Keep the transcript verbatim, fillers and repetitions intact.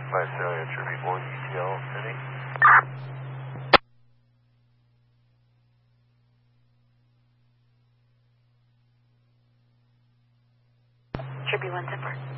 Visalia, Tribute one, E T L, City. Tribute one, Zipper.